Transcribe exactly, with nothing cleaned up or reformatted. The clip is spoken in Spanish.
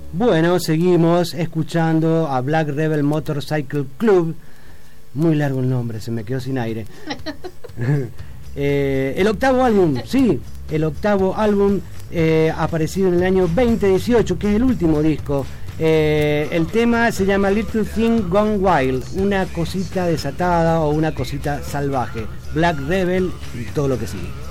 Bueno, seguimos escuchando a Black Rebel Motorcycle Club. Muy largo el nombre, se me quedó sin aire. eh, el octavo álbum, sí, el octavo álbum eh, aparecido en el año veinte dieciocho, que es el último disco. Eh, el tema se llama Little Thing Gone Wild, una cosita desatada o una cosita salvaje. Black Rebel y todo lo que sigue.